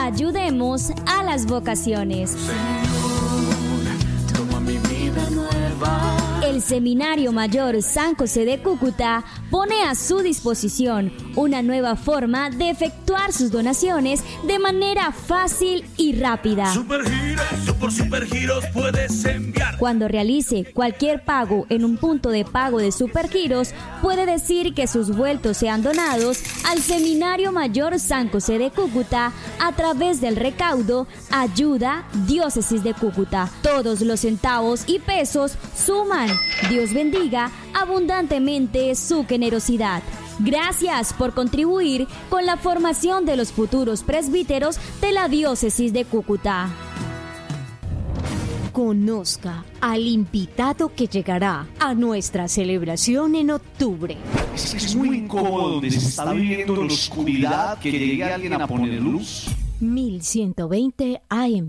Ayudemos a las vocaciones. Señor, toma mi vida nueva. El Seminario Mayor San José de Cúcuta pone a su disposición una nueva forma de efectuar sus donaciones de manera fácil y rápida. Supergiros puedes enviar. Cuando realice cualquier pago en un punto de pago de Supergiros, puede decir que sus vueltos sean donados al Seminario Mayor San José de Cúcuta a través del recaudo Ayuda Diócesis de Cúcuta. Todos los centavos y pesos suman. Dios bendiga abundantemente su generosidad. Gracias por contribuir con la formación de los futuros presbíteros de la Diócesis de Cúcuta. Conozca al invitado que llegará a nuestra celebración en octubre. Es muy incómodo donde se está viviendo la oscuridad que llegue alguien a poner luz. 1120 AM.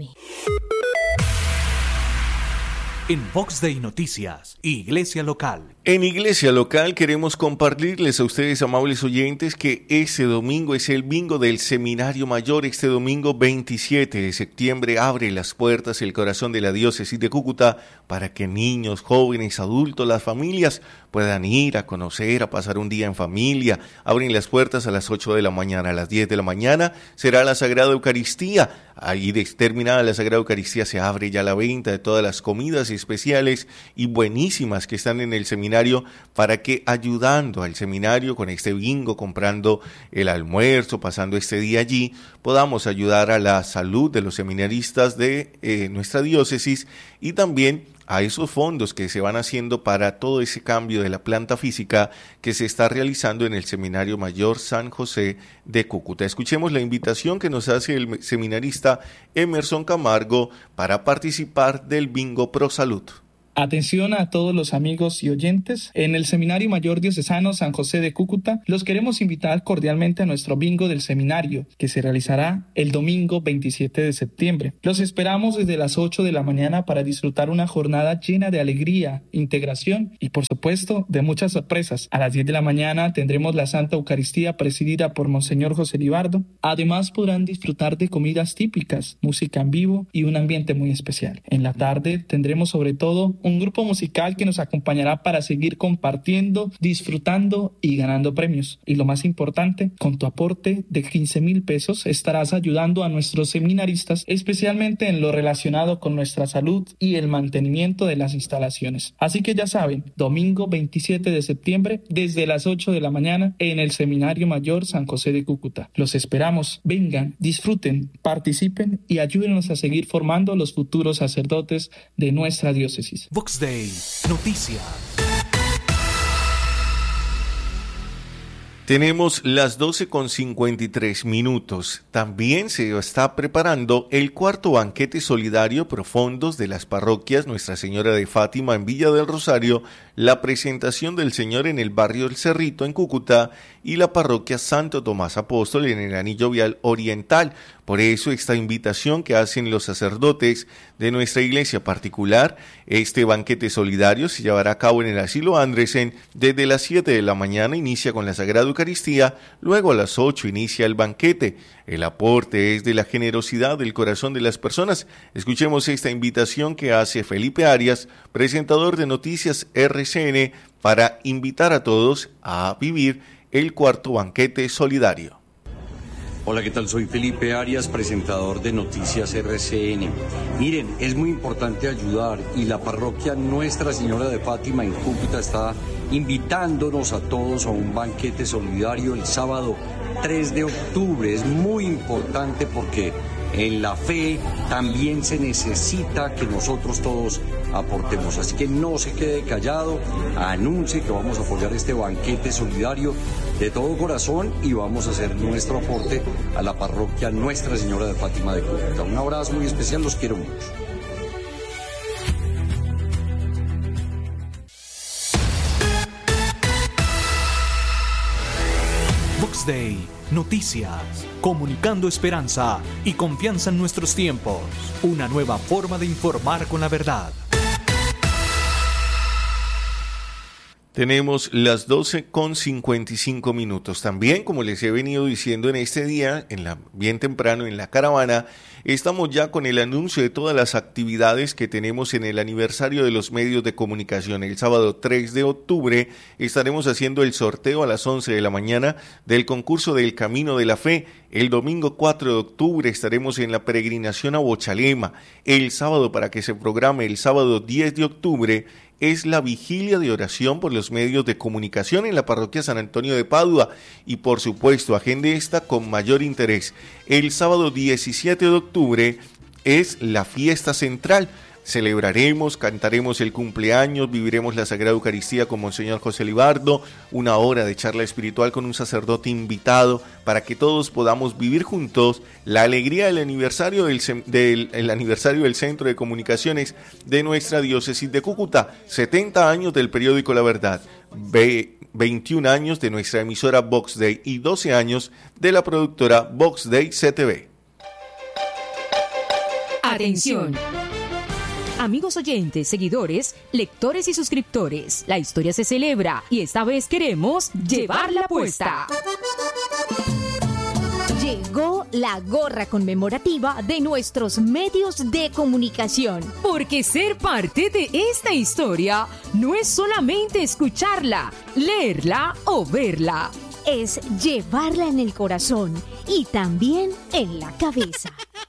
En Vox Day Noticias, Iglesia Local. En Iglesia Local queremos compartirles a ustedes, amables oyentes, que este domingo es el bingo del Seminario Mayor. Este domingo 27 de septiembre abre las puertas el corazón de la Diócesis de Cúcuta para que niños, jóvenes, adultos, las familias puedan ir a conocer, a pasar un día en familia. Abren las puertas a las 8 de la mañana, a las 10 de la mañana será la Sagrada Eucaristía. Ahí terminada la Sagrada Eucaristía se abre ya la venta de todas las comidas especiales y buenísimas que están en el seminario, para que ayudando al seminario con este bingo, comprando el almuerzo, pasando este día allí, podamos ayudar a la salud de los seminaristas de nuestra diócesis y también a esos fondos que se van haciendo para todo ese cambio de la planta física que se está realizando en el Seminario Mayor San José de Cúcuta. Escuchemos la invitación que nos hace el seminarista Emerson Camargo para participar del Bingo Pro Salud. Atención a todos los amigos y oyentes. En el Seminario Mayor Diocesano San José de Cúcuta los queremos invitar cordialmente a nuestro bingo del seminario, que se realizará el domingo 27 de septiembre. Los esperamos desde las 8 de la mañana para disfrutar una jornada llena de alegría, integración y, por supuesto, de muchas sorpresas. A las 10 de la mañana tendremos la Santa Eucaristía presidida por Monseñor José Libardo. Además podrán disfrutar de comidas típicas, música en vivo y un ambiente muy especial. En la tarde tendremos sobre todo un grupo musical que nos acompañará para seguir compartiendo, disfrutando y ganando premios. Y lo más importante, con tu aporte de 15,000 pesos estarás ayudando a nuestros seminaristas, especialmente en lo relacionado con nuestra salud y el mantenimiento de las instalaciones. Así que ya saben, domingo 27 de septiembre desde las 8 de la mañana en el Seminario Mayor San José de Cúcuta. Los esperamos. Vengan, disfruten, participen y ayúdenos a seguir formando los futuros sacerdotes de nuestra diócesis. Vox Day Noticias. Tenemos las 12:53. También se está preparando el cuarto banquete solidario pro fondos de las parroquias Nuestra Señora de Fátima en Villa del Rosario, la Presentación del Señor en el barrio El Cerrito en Cúcuta y la parroquia Santo Tomás Apóstol en el Anillo Vial Oriental. Por eso esta invitación que hacen los sacerdotes de nuestra iglesia particular, este banquete solidario se llevará a cabo en el Asilo Andresen desde las 7 de la mañana, inicia con la Sagrada Eucaristía, luego a las 8 inicia el banquete. El aporte es de la generosidad del corazón de las personas. Escuchemos esta invitación que hace Felipe Arias, presentador de Noticias RCN, para invitar a todos a vivir el cuarto banquete solidario. Hola, ¿qué tal? Soy Felipe Arias, presentador de Noticias RCN. Miren, es muy importante ayudar y la parroquia Nuestra Señora de Fátima en Cúcuta está invitándonos a todos a un banquete solidario el sábado 3 de octubre. Es muy importante porque en la fe también se necesita que nosotros todos aportemos. Así que no se quede callado, anuncie que vamos a apoyar este banquete solidario de todo corazón y vamos a hacer nuestro aporte a la parroquia Nuestra Señora de Fátima de Cúcuta. Un abrazo muy especial, los quiero mucho. Vox Day Noticias, comunicando esperanza y confianza en nuestros tiempos. Una nueva forma de informar con la verdad. Tenemos las 12:55. También, como les he venido diciendo en este día, bien temprano en la caravana, estamos ya con el anuncio de todas las actividades que tenemos en el aniversario de los medios de comunicación. El sábado 3 de octubre estaremos haciendo el sorteo a las 11 de la mañana del concurso del Camino de la Fe. El domingo 4 de octubre estaremos en la peregrinación a Bochalema. El sábado, para que se programe, el sábado 10 de octubre, es la vigilia de oración por los medios de comunicación en la parroquia San Antonio de Padua y por supuesto agende esta con mayor interés. El sábado 17 de octubre es la fiesta central. Celebraremos, cantaremos el cumpleaños, viviremos la Sagrada Eucaristía con Monseñor José Libardo, una hora de charla espiritual con un sacerdote invitado para que todos podamos vivir juntos la alegría del aniversario del aniversario del Centro de Comunicaciones de nuestra diócesis de Cúcuta, 70 años del periódico La Verdad, 21 años de nuestra emisora Vox Day y 12 años de la productora Vox Day CTV. Atención. Amigos oyentes, seguidores, lectores y suscriptores, la historia se celebra y esta vez queremos llevarla puesta. Llegó la gorra conmemorativa de nuestros medios de comunicación. Porque ser parte de esta historia no es solamente escucharla, leerla o verla. Es llevarla en el corazón y también en la cabeza.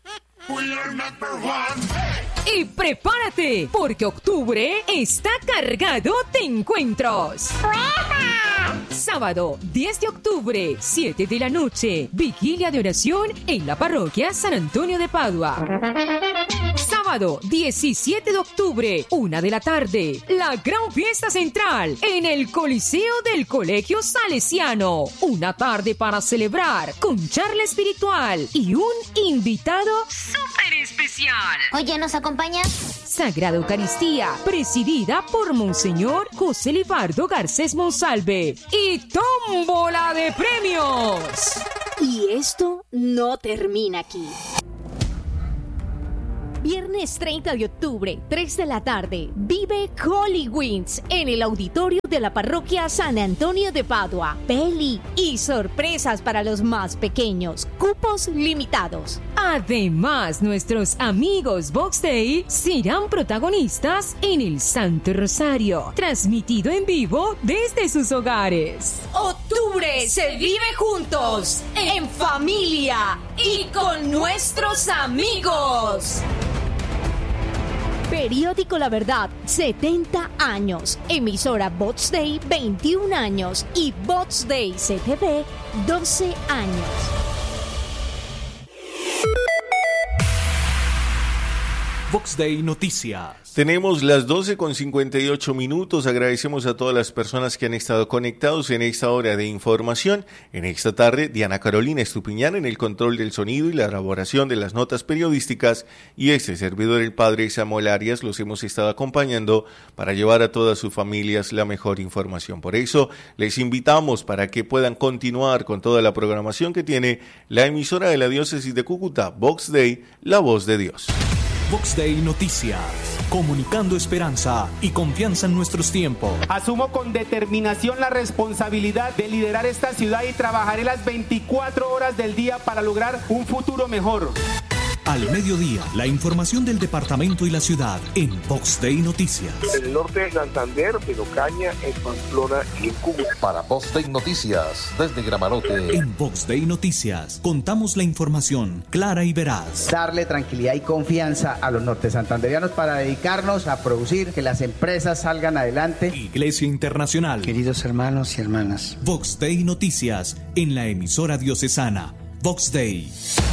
Y prepárate, porque octubre está cargado de encuentros. Sábado 10 de octubre, 7 de la noche, vigilia de oración en la parroquia San Antonio de Padua. Sábado 17 de octubre, 1 de la tarde, la gran fiesta central en el Coliseo del Colegio Salesiano. Una tarde para celebrar con charla espiritual y un invitado súper especial. Oye, ¿nos acompañas? Sagrada Eucaristía, presidida por Monseñor José Libardo Garcés Monsalve. Y tómbola de premios. Y esto no termina aquí. Viernes 30 de octubre, 3 de la tarde, vive Holy Winds en el auditorio de la parroquia San Antonio de Padua. Peli y sorpresas para los más pequeños, cupos limitados. Además, nuestros amigos Vox Day serán protagonistas en el Santo Rosario, transmitido en vivo desde sus hogares. Octubre se vive juntos, en familia y con nuestros amigos. Periódico La Verdad, 70 años. Emisora Vox Day, 21 años. Y Vox Day CTV, 12 años. Vox Day Noticias. Tenemos las 12:58. Agradecemos a todas las personas que han estado conectados en esta hora de información. En esta tarde, Diana Carolina Estupiñán en el control del sonido y la elaboración de las notas periodísticas. Y este servidor, el padre Samuel Arias, los hemos estado acompañando para llevar a todas sus familias la mejor información. Por eso, les invitamos para que puedan continuar con toda la programación que tiene la emisora de la diócesis de Cúcuta, Vox Day, la voz de Dios. Vox Day Noticias, comunicando esperanza y confianza en nuestros tiempos. Asumo con determinación la responsabilidad de liderar esta ciudad y trabajaré las 24 horas del día para lograr un futuro mejor. Al mediodía, la información del departamento y la ciudad en Vox Day Noticias. En el norte de Santander, en Ocaña, en Pamplona y en Cúcuta. Para Vox Day Noticias, desde Gramarote. En Vox Day Noticias, contamos la información clara y veraz. Darle tranquilidad y confianza a los nortesantanderianos para dedicarnos a producir, que las empresas salgan adelante. Iglesia Internacional. Queridos hermanos y hermanas. Vox Day Noticias, en la emisora diocesana. Vox Day.